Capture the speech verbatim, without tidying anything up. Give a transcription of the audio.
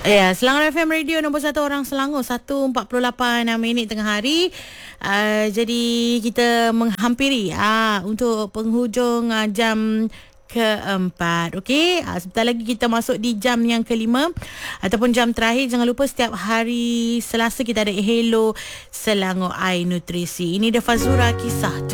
Ya, Selangor F M Radio nombor satu orang Selangor, satu empat puluh lapan minit tengah hari. Uh, jadi kita menghampiri uh, untuk penghujung uh, jam keempat. Okey, uh, sebentar lagi kita masuk di jam yang kelima ataupun jam terakhir. Jangan lupa setiap hari Selasa kita ada Hello Selangor Air Nutrisi. Ini dia Fazura Kisah.